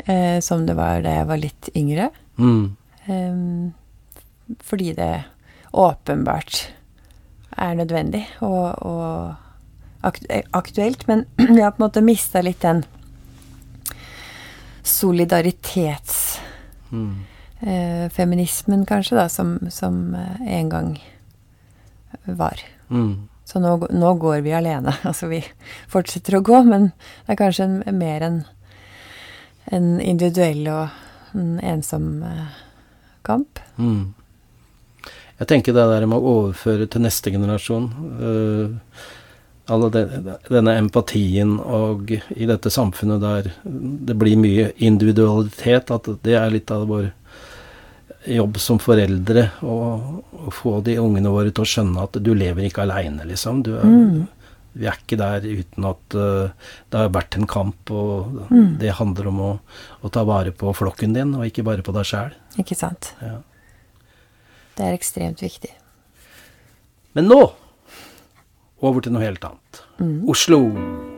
som det var da jeg var litt yngre. Fordi det åpenbart nødvendig og aktuelt, men vi har på en måte mistet litt den solidaritetsfeminismen kanskje da, som en gang var. Så nå går vi alene, altså vi fortsetter å gå, men det kanskje mer en individuell og en ensom kamp. Jeg tenker det der med å overføre til neste generasjon, denne empatien og i dette samfunnet der det blir mye individualitet, at det litt av vår jobb som foreldre å få de ungene våre til å skjønne at du lever ikke alene, liksom. Vi ikke der uten at det har vært en kamp, og det handler om å ta vare på flokken din, og ikke bare på deg selv. Ikke sant? Ja. Det ekstremt viktig. Men nå, over til noe helt annet. Oslo!